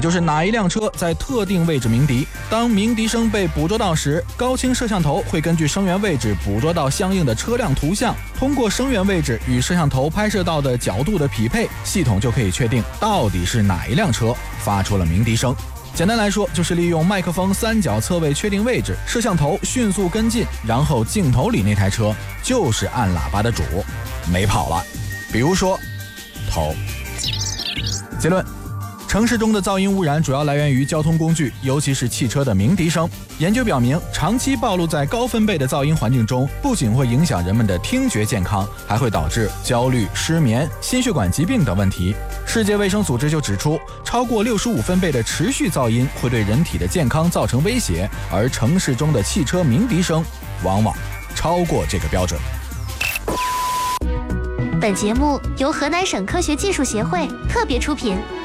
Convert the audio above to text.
就是哪一辆车在特定位置鸣笛。当鸣笛声被捕捉到时，高清摄像头会根据声源位置捕捉到相应的车辆图像，通过声源位置与摄像头拍摄到的角度的匹配，系统就可以确定到底是哪一辆车发出了鸣笛声。简单来说，就是利用麦克风三角侧位确定位置，摄像头迅速跟进，然后镜头里那台车就是按喇叭的主，没跑了。比如说头。结论：城市中的噪音污染主要来源于交通工具，尤其是汽车的鸣笛声。研究表明，长期暴露在高分贝的噪音环境中，不仅会影响人们的听觉健康，还会导致焦虑、失眠、心血管疾病等问题。世界卫生组织就指出，超过65分贝的持续噪音会对人体的健康造成威胁，而城市中的汽车鸣笛声往往超过这个标准。 本节目由河南省科学技术协会特别出品。